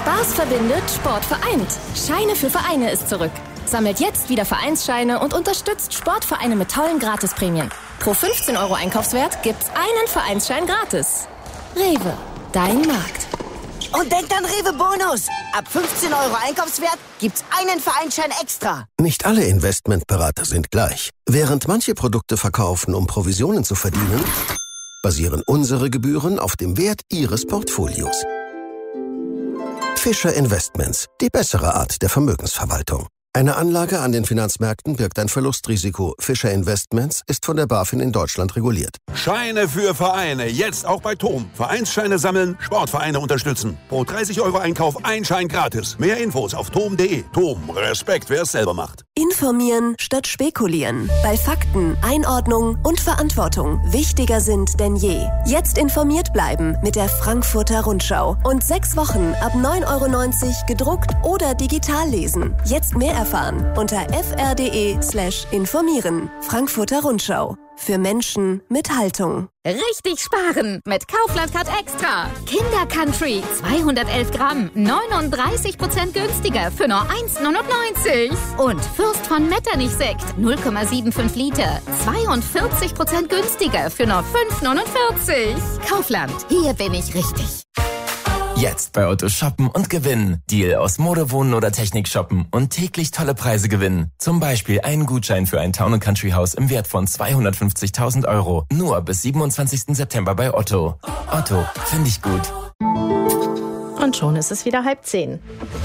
Spaß verbindet, Sport vereint. Scheine für Vereine ist zurück. Sammelt jetzt wieder Vereinsscheine und unterstützt Sportvereine mit tollen Gratisprämien. Pro 15 € Einkaufswert gibt's einen Vereinsschein gratis. Rewe, dein Markt. Und denkt an Rewe Bonus. Ab 15 € Einkaufswert gibt's einen Vereinsschein extra. Nicht alle Investmentberater sind gleich. Während manche Produkte verkaufen, um Provisionen zu verdienen, basieren unsere Gebühren auf dem Wert Ihres Portfolios. Fischer Investments, die bessere Art der Vermögensverwaltung. Eine Anlage an den Finanzmärkten birgt ein Verlustrisiko. Fischer Investments ist von der BaFin in Deutschland reguliert. Scheine für Vereine, jetzt auch bei TOM. Vereinsscheine sammeln, Sportvereine unterstützen. Pro 30 € Einkauf ein Schein gratis. Mehr Infos auf tom.de. TOM, Respekt, wer es selber macht. Informieren statt spekulieren. Bei Fakten, Einordnung und Verantwortung wichtiger sind denn je. Jetzt informiert bleiben mit der Frankfurter Rundschau. Und 6 Wochen ab 9,90 € gedruckt oder digital lesen. Jetzt mehr erfahren unter fr.de/informieren. Frankfurter Rundschau. Für Menschen mit Haltung. Richtig sparen mit Kaufland Card Extra. Kinder Country 211 Gramm, 39% günstiger für nur 1,99. Und Fürst von Metternich Sekt 0,75 Liter, 42% günstiger für nur 5,49. Kaufland, hier bin ich richtig. Jetzt bei Otto shoppen und gewinnen. Deal aus Mode, Wohnen oder Technik shoppen und täglich tolle Preise gewinnen. Zum Beispiel einen Gutschein für ein Town & Country Haus im Wert von 250.000 €. Nur bis 27. September bei Otto. Otto, finde ich gut. Und schon ist es wieder 9:30.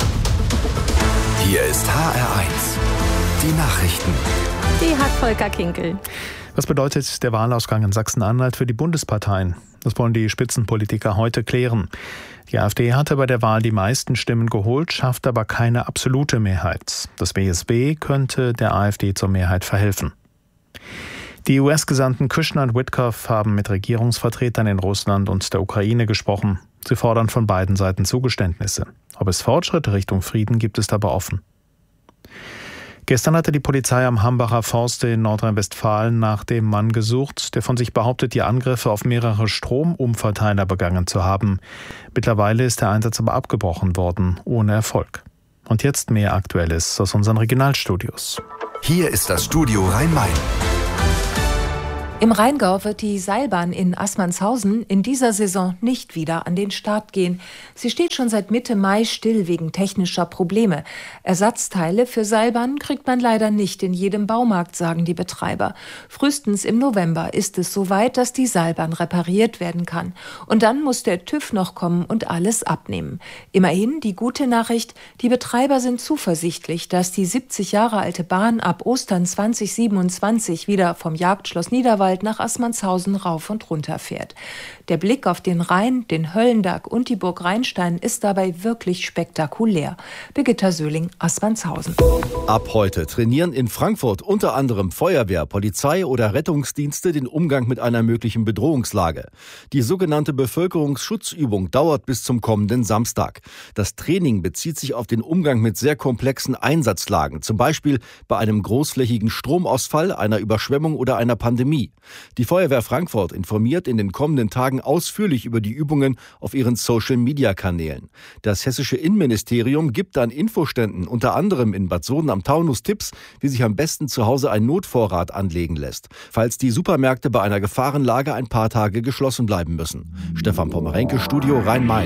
Hier ist HR1. Die Nachrichten. Die hat Volker Kinkel. Was bedeutet der Wahlausgang in Sachsen-Anhalt für die Bundesparteien? Das wollen die Spitzenpolitiker heute klären. Die AfD hatte bei der Wahl die meisten Stimmen geholt, schafft aber keine absolute Mehrheit. Das WSB könnte der AfD zur Mehrheit verhelfen. Die US-Gesandten Kushner und Witkoff haben mit Regierungsvertretern in Russland und der Ukraine gesprochen. Sie fordern von beiden Seiten Zugeständnisse. Ob es Fortschritte Richtung Frieden gibt, ist aber offen. Gestern hatte die Polizei am Hambacher Forste in Nordrhein-Westfalen nach dem Mann gesucht, der von sich behauptet, die Angriffe auf mehrere Stromumverteiler begangen zu haben. Mittlerweile ist der Einsatz aber abgebrochen worden, ohne Erfolg. Und jetzt mehr Aktuelles aus unseren Regionalstudios. Hier ist das Studio Rhein-Main. Im Rheingau wird die Seilbahn in Assmannshausen in dieser Saison nicht wieder an den Start gehen. Sie steht schon seit Mitte Mai still wegen technischer Probleme. Ersatzteile für Seilbahnen kriegt man leider nicht in jedem Baumarkt, sagen die Betreiber. Frühestens im November ist es soweit, dass die Seilbahn repariert werden kann. Und dann muss der TÜV noch kommen und alles abnehmen. Immerhin die gute Nachricht, die Betreiber sind zuversichtlich, dass die 70 Jahre alte Bahn ab Ostern 2027 wieder vom Jagdschloss Niederwald nach Assmannshausen rauf und runter fährt. Der Blick auf den Rhein, den Höllenberg und die Burg Rheinstein ist dabei wirklich spektakulär. Birgitta Söhling, Assmannshausen. Ab heute trainieren in Frankfurt unter anderem Feuerwehr, Polizei oder Rettungsdienste den Umgang mit einer möglichen Bedrohungslage. Die sogenannte Bevölkerungsschutzübung dauert bis zum kommenden Samstag. Das Training bezieht sich auf den Umgang mit sehr komplexen Einsatzlagen, zum Beispiel bei einem großflächigen Stromausfall, einer Überschwemmung oder einer Pandemie. Die Feuerwehr Frankfurt informiert in den kommenden Tagen ausführlich über die Übungen auf ihren Social-Media-Kanälen. Das hessische Innenministerium gibt an Infoständen unter anderem in Bad Sohn am Taunus Tipps, wie sich am besten zu Hause ein Notvorrat anlegen lässt, falls die Supermärkte bei einer Gefahrenlage ein paar Tage geschlossen bleiben müssen. Stefan Pommerenke, Studio Rhein-Main.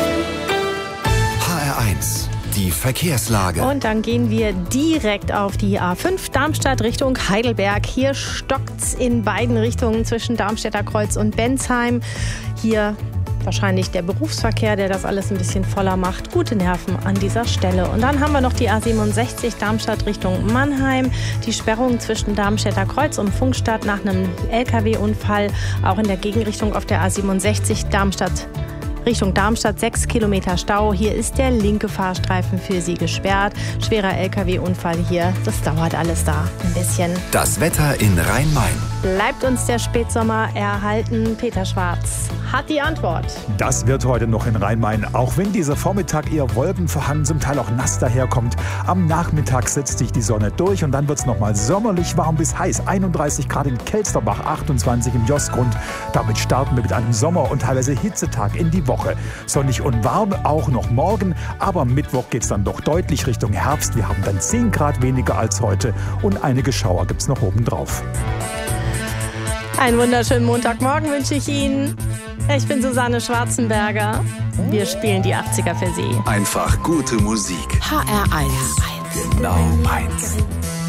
HR1. Die Verkehrslage. Und dann gehen wir direkt auf die A5 Darmstadt Richtung Heidelberg. Hier stockt's in beiden Richtungen zwischen Darmstädter Kreuz und Bensheim. Hier wahrscheinlich der Berufsverkehr, der das alles ein bisschen voller macht. Gute Nerven an dieser Stelle. Und dann haben wir noch die A67 Darmstadt Richtung Mannheim. Die Sperrung zwischen Darmstädter Kreuz und Pfungstadt nach einem LKW-Unfall. Auch in der Gegenrichtung auf der A67 Richtung Darmstadt 6 Kilometer Stau. Hier ist der linke Fahrstreifen für Sie gesperrt. Schwerer LKW-Unfall hier. Das dauert alles da ein bisschen. Das Wetter in Rhein-Main. Bleibt uns der Spätsommer erhalten? Peter Schwarz hat die Antwort. Das wird heute noch in Rhein-Main. Auch wenn dieser Vormittag eher wolkenverhangen, zum Teil auch nass daherkommt. Am Nachmittag setzt sich die Sonne durch und dann wird es nochmal sommerlich warm bis heiß. 31 Grad in Kelsterbach, 28 im Josgrund. Damit starten wir mit einem Sommer- und teilweise Hitzetag in die Woche. Woche. Sonnig und warm auch noch morgen, aber am Mittwoch geht es dann doch deutlich Richtung Herbst. Wir haben dann 10 Grad weniger als heute und einige Schauer gibt es noch oben drauf. Einen wunderschönen Montagmorgen wünsche ich Ihnen. Ich bin Susanne Schwarzenberger. Wir spielen die 80er für Sie. Einfach gute Musik. HR1. Genau meins.